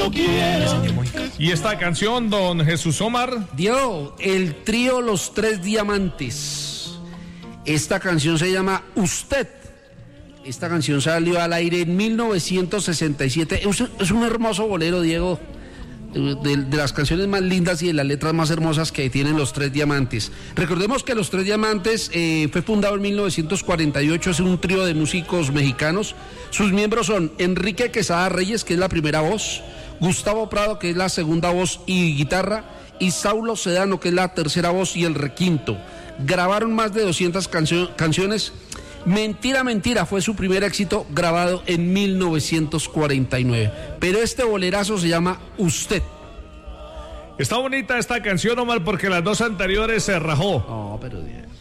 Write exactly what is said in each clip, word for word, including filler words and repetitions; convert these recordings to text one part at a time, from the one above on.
lo quiero. Y esta canción, don Jesús Omar. Diego, el trío Los Tres Diamantes. Esta canción se llama Usted. Esta canción salió al aire en mil novecientos sesenta y siete. Es, es un hermoso bolero, Diego. De, de las canciones más lindas y de las letras más hermosas que tienen Los Tres Diamantes. Recordemos que Los Tres Diamantes eh, fue fundado en mil novecientos cuarenta y ocho, es un trío de músicos mexicanos. Sus miembros son Enrique Quesada Reyes, que es la primera voz, Gustavo Prado, que es la segunda voz y guitarra, y Saulo Sedano, que es la tercera voz y el requinto. Grabaron más de doscientas cancio- canciones. Mentira, mentira, fue su primer éxito grabado en mil novecientos cuarenta y nueve. Pero este bolerazo se llama Usted. Está bonita esta canción, Omar, porque las dos anteriores se rajó. No, pero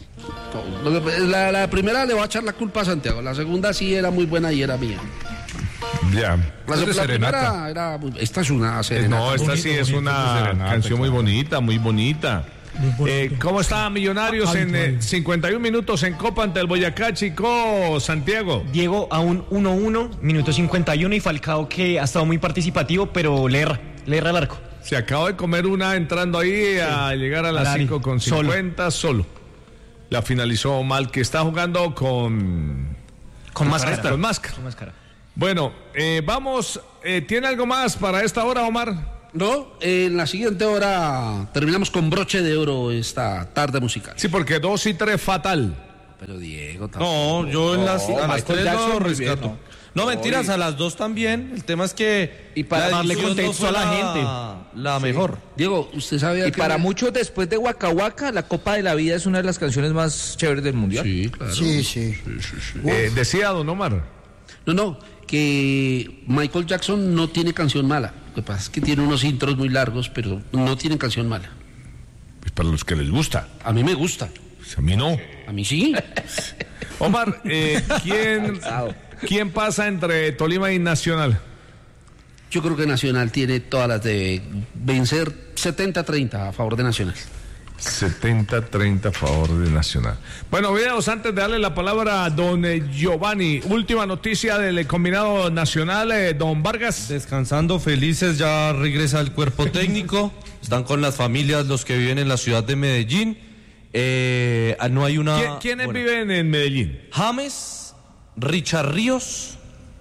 la, la primera le voy a echar la culpa a Santiago. La segunda sí era muy buena y era mía. Ya. La, la primera era, esta es una serenata. No, esta sí es una canción muy bonita, muy bonita. Eh, ¿Cómo está Millonarios en eh, cincuenta y un minutos en Copa ante el Boyacá Chico, Santiago? Diego a un uno uno, minuto cincuenta y uno, y Falcao, que ha estado muy participativo, pero le erra, le erra el arco. Se acaba de comer una entrando ahí sí. a llegar a las cinco con cincuenta solo. solo. La finalizó mal, que está jugando con... Con máscara. Con máscara. Con máscara. Bueno, eh, vamos, eh, ¿tiene algo más para esta hora, Omar? No, en la siguiente hora terminamos con broche de oro esta tarde musical. Sí, porque dos y tres fatal. Pero Diego tampoco. No, yo en las, no, a las tres no rescato. Bien, no. no, mentiras, a las dos también. El tema es que... Y para darle contexto no a la la, gente. La mejor. Sí. Diego, usted sabía y que... para muchos, después de Waka Waka, la Copa de la Vida es una de las canciones más chéveres del mundial. Sí, claro. Sí, sí. sí, sí, sí. Eh, decía don Omar. No, no, que Michael Jackson no tiene canción mala. Lo que pasa es que tiene unos intros muy largos, pero no tiene canción mala. Pues para los que les gusta. A mí me gusta. Pues a mí no. A mí sí. Omar, eh, ¿quién, ¿quién pasa entre Tolima y Nacional? Yo creo que Nacional tiene todas las de vencer setenta a treinta a favor de Nacional. setenta a treinta a favor de Nacional. Bueno, videos antes de darle la palabra a don Giovanni. Última noticia del combinado nacional, eh, don Vargas. Descansando felices, ya regresa el cuerpo técnico. Están con las familias los que viven en la ciudad de Medellín. Eh, no hay una... ¿Qui- ¿Quiénes bueno, viven en Medellín? James, Richard Ríos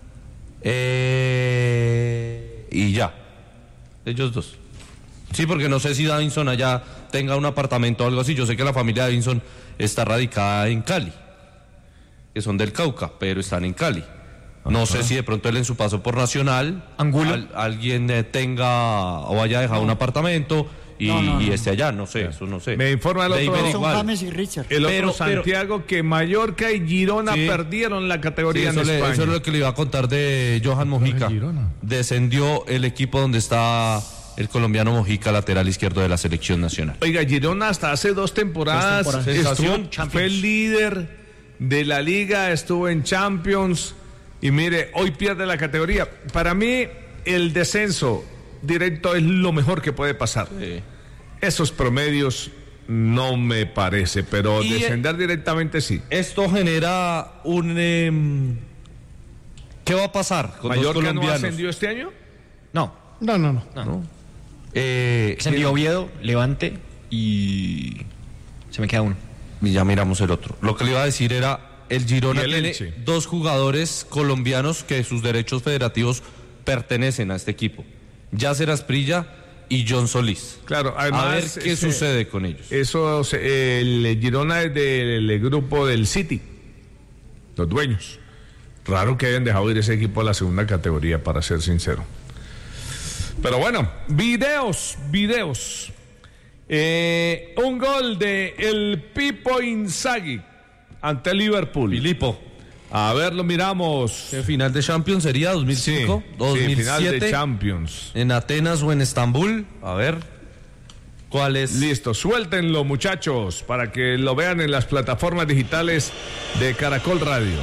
eh, y ya. Ellos dos. Sí, porque no sé si Davinson allá tenga un apartamento o algo así. Yo sé que la familia de Davinson está radicada en Cali, que son del Cauca, pero están en Cali. No Ajá. sé si de pronto él en su paso por Nacional, Angulo, al, alguien eh, tenga o haya dejado no. un apartamento y, no, no, no. y esté allá, no sé, eso no sé. Me informa el otro, son James y Richard. El otro pero, Santiago, pero, que Mallorca y Girona sí. perdieron la categoría sí, eso en le, España. Eso es lo que le iba a contar de Johan Mojica. Descendió el equipo donde está el colombiano Mojica, lateral izquierdo de la selección nacional. Oiga, Girona hasta hace dos temporadas, dos temporadas. Estuvo, fue el líder de la liga, estuvo en Champions y mire, hoy pierde la categoría. Para mí el descenso directo es lo mejor que puede pasar. Sí. Esos promedios no me parece, pero y descender directamente sí. Esto genera un... Eh, ¿qué va a pasar con ¿Mallorca los colombianos? no ascendió este año? No. No, no, no. no. ¿No? Eh, se envió Oviedo, Levante y se me queda uno. Y ya miramos el otro. Lo que le iba a decir era, el Girona el tiene Elche. dos jugadores colombianos que sus derechos federativos pertenecen a este equipo. Yasser Asprilla y John Solís. Claro, además, a ver qué ese, sucede con ellos. Eso, el Girona es del grupo del City, los dueños. Raro que hayan dejado ir ese equipo a la segunda categoría, para ser sincero. Pero bueno, videos, videos. Eh, un gol de el Pipo Inzaghi ante Liverpool. Filipo. A ver, lo miramos. ¿Qué final de Champions sería? ¿dos mil cinco? Sí, ¿dos mil siete? Sí, final de Champions. ¿En Atenas o en Estambul? A ver. ¿Cuál es? Listo, suéltenlo, muchachos, para que lo vean en las plataformas digitales de Caracol Radio.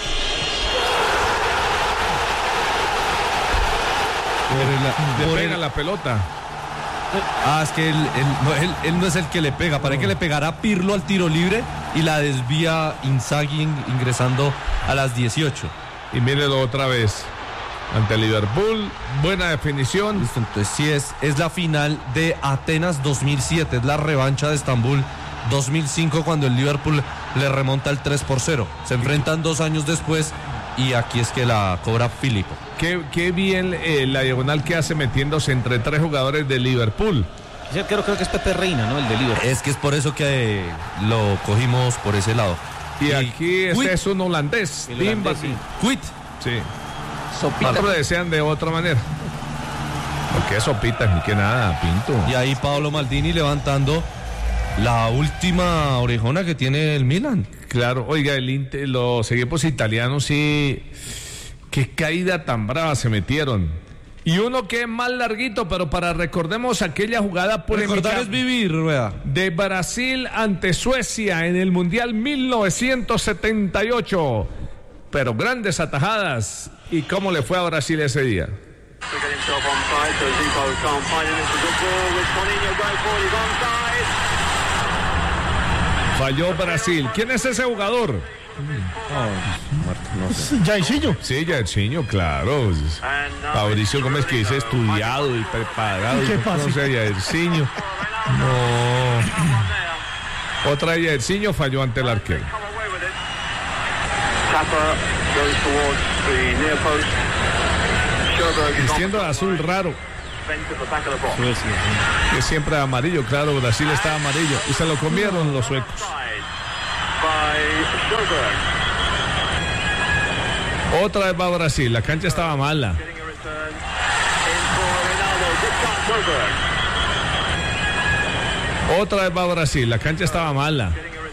Le pega la pelota. Ah, es que él, él, no, él, él no es el que le pega. Parece no. que le pegará Pirlo al tiro libre y la desvía Inzaghi ingresando a las dieciocho. Y mírenlo otra vez. ante Liverpool, buena definición. Listo, entonces sí es, es la final de Atenas dos mil siete, es la revancha de Estambul dos mil cinco cuando el Liverpool le remonta el tres por cero. Se enfrentan dos años después y aquí es que la cobra Filipo. Qué, qué bien eh, la diagonal que hace metiéndose entre tres jugadores de Liverpool. Yo creo, creo que es Pepe Reina, ¿no? El de Liverpool. Es que es por eso que eh, lo cogimos por ese lado. Y, Y aquí este Quit. es un holandés. El Timba. holandés, Quit. Sí. Sopita. Otros lo desean de otra manera. Porque sopitas ni que nada, Pinto. Y ahí Paolo Maldini levantando la última orejona que tiene el Milan. Claro, oiga, el Inter, los equipos italianos sí, qué caída tan brava se metieron. Y uno que es más larguito, pero para recordemos aquella jugada polémica Recordar es vivir, Rueda. de Brasil ante Suecia en el Mundial mil novecientos setenta y ocho. Pero grandes atajadas. ¿Y cómo le fue a Brasil ese día? Falló Brasil. ¿Quién es ese jugador? Jairzinho. Sí, Jairzinho, claro. Fabricio Gómez que dice estudiado y preparado. ¿Qué No pasa? sé, Jairzinho. No. Otra de Jairzinho falló ante el arquero. Vistiendo de azul raro. Que siempre amarillo, claro, Brasil está amarillo. Y se lo comieron los suecos. Otra vez va Brasil, la cancha estaba mala. Otra vez va Brasil, la cancha estaba mala.